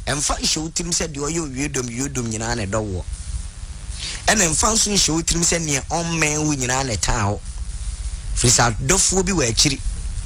Emfa show team said the oyo yedom nyina na do wo. And emfa so show team said near on men wi nyina na tawo. Frisa dofo bi wa akiri.